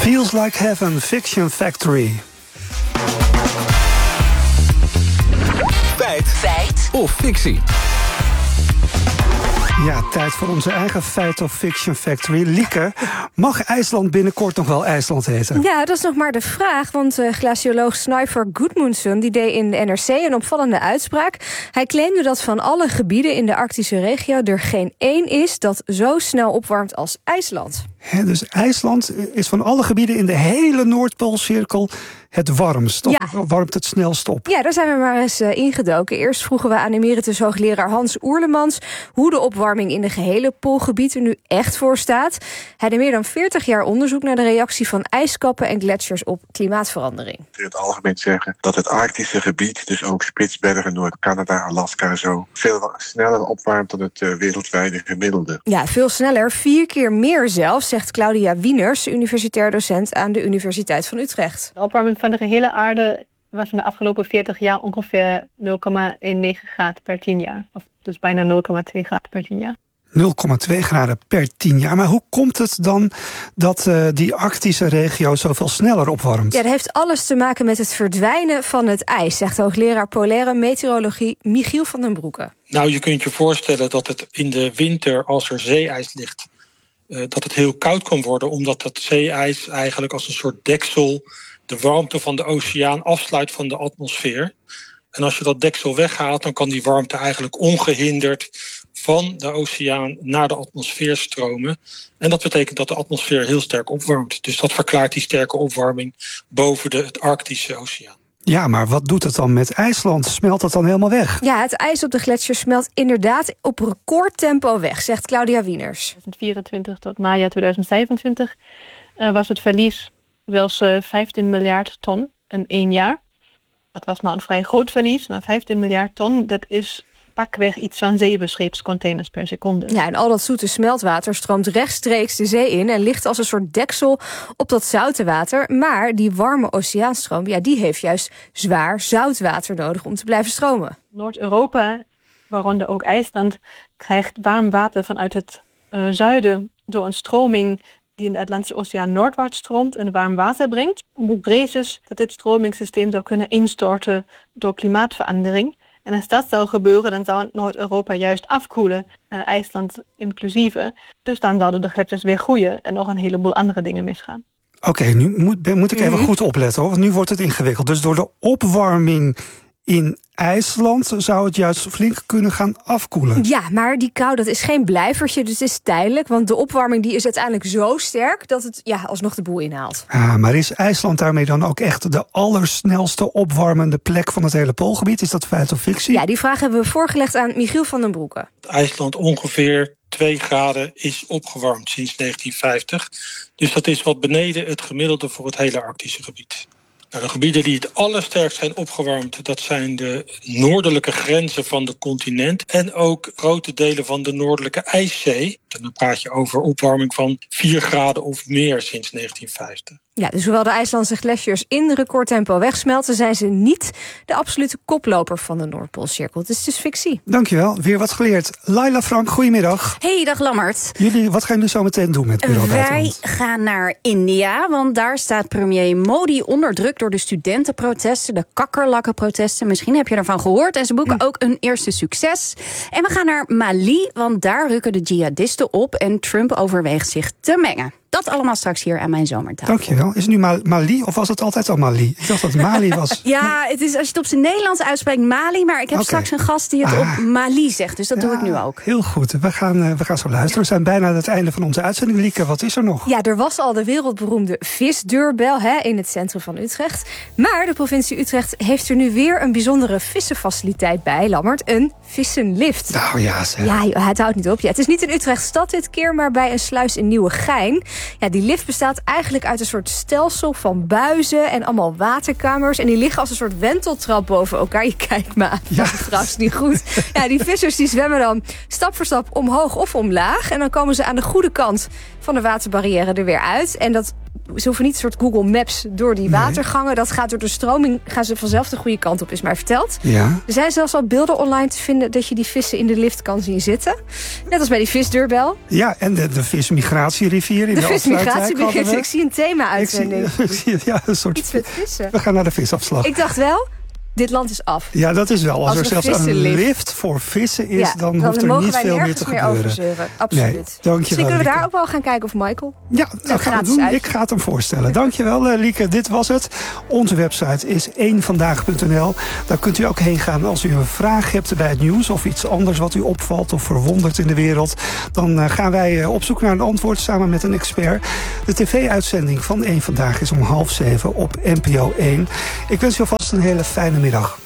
Feels Like Heaven, Fiction Factory. Feit of fictie? Ja, tijd voor onze eigen Feit of Fiction Factory. Lieke, mag IJsland binnenkort nog wel IJsland heten? Ja, dat is nog maar de vraag, want glacioloog Snævar Gudmundsson die deed in de NRC een opvallende uitspraak. Hij claimde dat van alle gebieden in de Arctische regio er geen één is dat zo snel opwarmt als IJsland. Dus IJsland is van alle gebieden in de hele Noordpoolcirkel het warmst. Of warmt het snelst op? Ja, daar zijn we maar eens ingedoken. Eerst vroegen we aan emeritus hoogleraar Hans Oerlemans hoe de opwarming in de gehele Poolgebied er nu echt voor staat. Hij deed meer dan 40 jaar onderzoek naar de reactie van ijskappen en gletsjers op klimaatverandering. In het algemeen zeggen dat het Arctische gebied, dus ook Spitsbergen, Noord-Canada, Alaska en zo, veel sneller opwarmt dan het wereldwijde gemiddelde. Ja, veel sneller, 4 keer meer zelfs, zegt Claudia Wieners, universitair docent aan de Universiteit van Utrecht. De opwarming van de gehele aarde was in de afgelopen 40 jaar ongeveer 0,19 graden per 10 jaar. Of dus bijna 0,2 graden per 10 jaar. 0,2 graden per 10 jaar. Maar hoe komt het dan dat die Arctische regio zoveel sneller opwarmt? Ja, dat heeft alles te maken met het verdwijnen van het ijs, zegt hoogleraar polaire meteorologie Michiel van den Broeke. Nou, je kunt je voorstellen dat het in de winter, als er zeeijs ligt, dat het heel koud kan worden, omdat dat zeeijs eigenlijk als een soort deksel de warmte van de oceaan afsluit van de atmosfeer. En als je dat deksel weghaalt, dan kan die warmte eigenlijk ongehinderd van de oceaan naar de atmosfeer stromen. En dat betekent dat de atmosfeer heel sterk opwarmt. Dus dat verklaart die sterke opwarming boven het Arctische oceaan. Ja, maar wat doet het dan met IJsland? Smelt het dan helemaal weg? Ja, het ijs op de gletsjers smelt inderdaad op recordtempo weg, zegt Claudia Wieners. 2024 tot najaar 2025 was het verlies wel 15 miljard ton in 1 jaar. Dat was nou een vrij groot verlies, maar 15 miljard ton, dat is pakweg iets van 7 scheepscontainers per seconde. Ja, en al dat zoete smeltwater stroomt rechtstreeks de zee in en ligt als een soort deksel op dat zoute water. Maar die warme oceaanstroom, ja, die heeft juist zwaar zoutwater nodig om te blijven stromen. Noord-Europa, waaronder ook IJsland, krijgt warm water vanuit het zuiden door een stroming die in de Atlantische Oceaan noordwaarts stroomt en warm water brengt. De vrees is dat dit stromingssysteem zou kunnen instorten door klimaatverandering. En als dat zou gebeuren, dan zou Noord-Europa juist afkoelen, IJsland inclusieve. Dus dan zouden de gletsjers weer groeien en nog een heleboel andere dingen misgaan. Oké, nu moet ik even goed opletten, hoor, want nu wordt het ingewikkeld. Dus door de opwarming in IJsland zou het juist flink kunnen gaan afkoelen. Ja, maar die kou, dat is geen blijvertje, dus het is tijdelijk. Want de opwarming die is uiteindelijk zo sterk dat het alsnog de boel inhaalt. Maar is IJsland daarmee dan ook echt de allersnelste opwarmende plek van het hele Poolgebied? Is dat feit of fictie? Ja, die vraag hebben we voorgelegd aan Michiel van den Broeke. IJsland ongeveer 2 graden is opgewarmd sinds 1950. Dus dat is wat beneden het gemiddelde voor het hele Arctische gebied. De gebieden die het allersterkst zijn opgewarmd, dat zijn de noordelijke grenzen van de continent en ook grote delen van de noordelijke IJszee. En dan praat je over opwarming van 4 graden of meer sinds 1950. Ja, dus hoewel de IJslandse gletsjers in recordtempo wegsmelten, zijn ze niet de absolute koploper van de Noordpoolcirkel. Het is dus fictie. Dankjewel, weer wat geleerd. Laila Frank, goedemiddag. Hey, dag Lammert. Wat gaan jullie zo meteen doen met Bureau Buitenland? Wij gaan naar India, want daar staat premier Modi onder druk door de studentenprotesten, de kakkerlakkenprotesten. Misschien heb je ervan gehoord en ze boeken ook een eerste succes. En we gaan naar Mali, want daar rukken de jihadisten op en Trump overweegt zich te mengen. Dat allemaal straks hier aan mijn zomertafel. Dankjewel. Is het nu Mali of was het altijd al Mali? Ik dacht dat het Mali was. Ja, het is, als je het op zijn Nederlands uitspreekt, Mali. Maar ik heb straks een gast die het op Mali zegt. Dus dat doe ik nu ook. Heel goed. We gaan zo luisteren. We zijn bijna aan het einde van onze uitzending. Lieke, wat is er nog? Ja, er was al de wereldberoemde visdeurbel in het centrum van Utrecht. Maar de provincie Utrecht heeft er nu weer een bijzondere vissenfaciliteit bij, Lammert. Een vissenlift. Nou ja, zeg. Ja, het houdt niet op. Ja, het is niet in Utrecht stad dit keer, maar bij een sluis in Nieuwegein. Ja, die lift bestaat eigenlijk uit een soort stelsel van buizen en allemaal waterkamers. En die liggen als een soort wenteltrap boven elkaar. Je kijkt me aan, dat is trouwens niet goed. Ja, die vissers die zwemmen dan stap voor stap omhoog of omlaag. En dan komen ze aan de goede kant van de waterbarrière er weer uit. En dat ze hoeven niet een soort Google Maps door die watergangen. Dat gaat door de stroming, gaan ze vanzelf de goede kant op, is mij verteld. Ja. Er zijn zelfs al beelden online te vinden dat je die vissen in de lift kan zien zitten. Net als bij die visdeurbel. Ja, en de vismigratierivier in de vismigratierivier. Ik zie een thema-uitzending. Ja, een soort... Iets met vissen. We gaan naar de visafslag. Ik dacht wel, dit land is af. Ja, dat is wel. Als er zelfs een lift voor vissen is, dan hoeft er niet veel meer te gebeuren. Absoluut. Nee, dankjewel. Misschien kunnen we daar ook wel gaan kijken of Michael. Ja, dat gaan we doen. Ik ga het hem voorstellen. Dankjewel, Lieke. Dit was het. Onze website is eenvandaag.nl. Daar kunt u ook heen gaan als u een vraag hebt bij het nieuws of iets anders wat u opvalt of verwondert in de wereld. Dan gaan wij op zoek naar een antwoord samen met een expert. De tv-uitzending van Eén Vandaag is om 6:30 op NPO 1. Ik wens u alvast een hele fijne middag.